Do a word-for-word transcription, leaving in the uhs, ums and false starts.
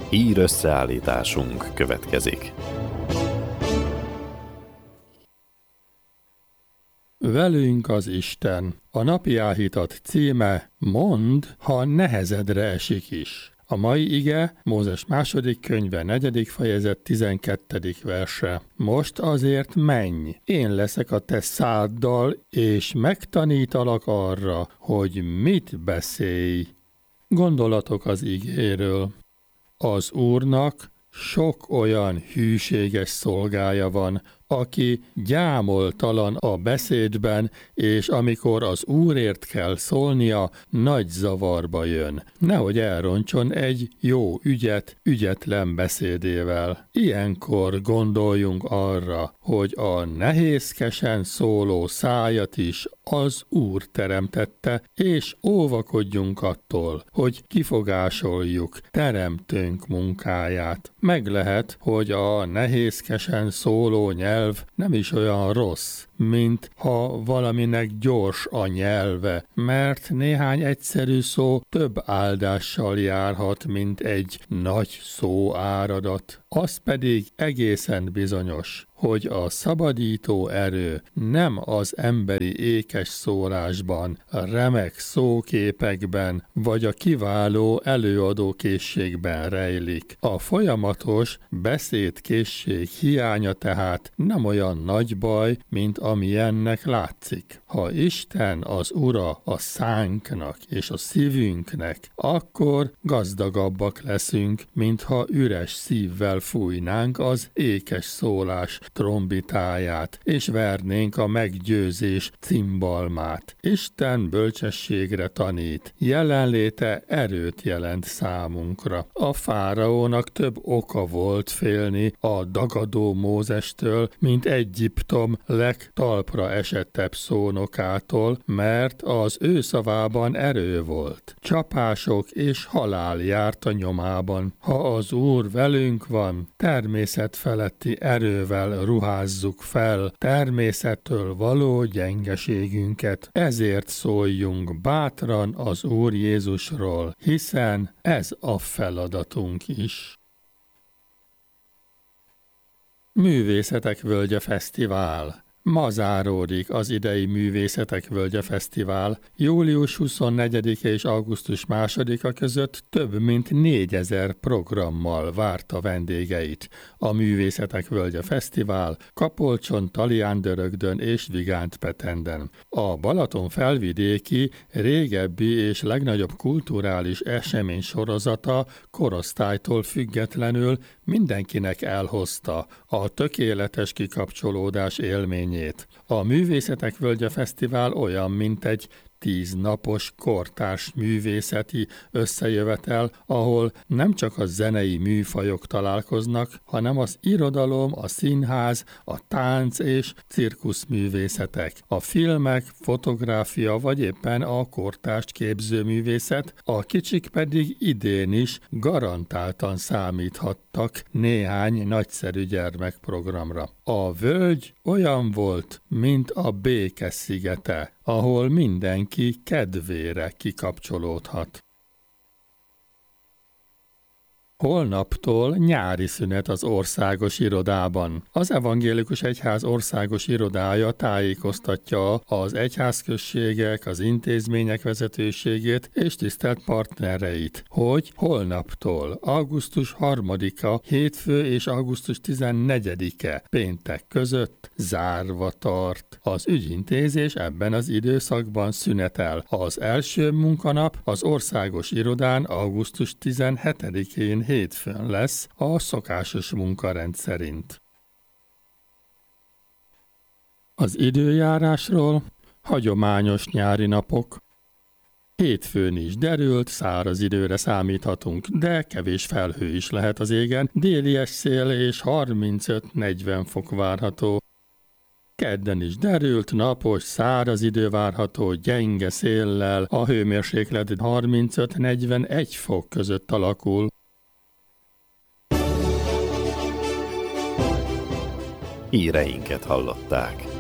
Hír összeállításunk következik. Velünk az Isten. A napi áhítat címe: Mondd, ha nehezedre esik is. A mai ige Mózes második könyve negyedik fejezet tizenkettedik verse. Most azért menj, én leszek a te száddal, és megtanítalak arra, hogy mit beszélj. Gondolatok az igéről. Az Úrnak sok olyan hűséges szolgája van, aki gyámoltalan a beszédben, és amikor az Úrért kell szólnia, nagy zavarba jön. Nehogy elrontson egy jó ügyet ügyetlen beszédével. Ilyenkor gondoljunk arra, hogy a nehézkesen szóló szájat is az Úr teremtette, és óvakodjunk attól, hogy kifogásoljuk teremtőnk munkáját. Meg lehet, hogy a nehézkesen szóló nyelv nem is olyan rossz, mint ha valaminek gyors a nyelve, mert néhány egyszerű szó több áldással járhat, mint egy nagy szóáradat. Az pedig egészen bizonyos, hogy a szabadító erő nem az emberi ékes szólásban, a remek szóképekben, vagy a kiváló előadókészségben rejlik. A folyamatos beszédkészség hiánya tehát nem olyan nagy baj, mint amilyennek látszik. Ha Isten az Ura a szánknak és a szívünknek, akkor gazdagabbak leszünk, mintha üres szívvel fújnánk az ékes szólás trombitáját, és vernénk a meggyőzés cimbalmát. Isten bölcsességre tanít, jelenléte erőt jelent számunkra. A fáraónak több oka volt félni a dagadó Mózestől, mint Egyiptom legtalpra esettebb szónokától, mert az ő szavában erő volt. Csapások és halál járt a nyomában. Ha az Úr velünk van, természetfeletti erővel ruházzuk fel természettől való gyengeségünket. Ezért szóljunk bátran az Úr Jézusról, hiszen ez a feladatunk is. Művészetek Völgye Fesztivál. Ma záródik az idei Művészetek Völgye Fesztivál. július huszonnegyedike és augusztus másodika között több mint négyezer programmal várta vendégeit. A Művészetek Völgye Fesztivál Kapolcson, Talián-Dörögdön és Vigánt-Petenden. A Balaton felvidéki, régebbi és legnagyobb kulturális esemény sorozata korosztálytól függetlenül mindenkinek elhozta a tökéletes kikapcsolódás élményét. A Művészetek Völgye Fesztivál olyan, mint egy tíznapos kortárs művészeti összejövetel, ahol nem csak a zenei műfajok találkoznak, hanem az irodalom, a színház, a tánc és cirkuszművészetek, a filmek, fotográfia vagy éppen a kortárs képzőművészet, a kicsik pedig idén is garantáltan számíthattak néhány nagyszerű gyermekprogramra. A völgy olyan volt, mint a béke szigete, ahol mindenki kedvére kikapcsolódhat. Holnaptól nyári szünet az országos irodában. Az Evangélikus Egyház országos irodája tájékoztatja az egyházközségek, az intézmények vezetőségét és tisztelt partnereit, hogy holnaptól augusztus harmadika hétfő és augusztus tizennegyedike péntek között zárva tart. Az ügyintézés ebben az időszakban szünetel. Az első munkanap az országos irodán augusztus tizenhetedikén hétfőn lesz a szokásos munkarend szerint. Az időjárásról: hagyományos nyári napok. Hétfőn is derült, száraz időre számíthatunk, de kevés felhő is lehet az égen, délies szél és harmincöt-negyven fok várható. Kedden is derült, napos, száraz idő várható, gyenge széllel, a hőmérséklet harmincöt-negyvenegy fok között alakul. Híreinket hallották.